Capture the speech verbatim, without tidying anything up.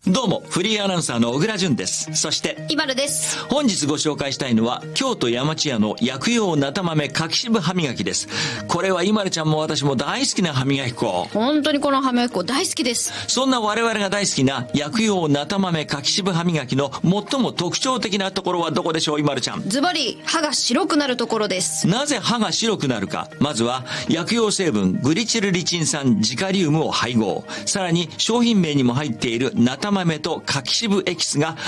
どうも、フリーアナウンサーの小倉淳です。そして、 イバルです。 本日ご紹介したいのは、京都山千屋の薬用なた豆柿渋歯磨きです。これはイマルちゃんも私も大好きな歯磨き粉。 本当にこの歯磨き粉大好きです。 そんな我々が大好きな薬用なた豆柿渋歯磨きの最も特徴的なところはどこでしょう、イマルちゃん。 ズバリ、歯が白くなるところです。 なぜ歯が白くなるか。まずは、薬用成分グリチルリチン酸ジカリウムを配合。さらに、商品名にも入っているなた豆と柿渋エキスが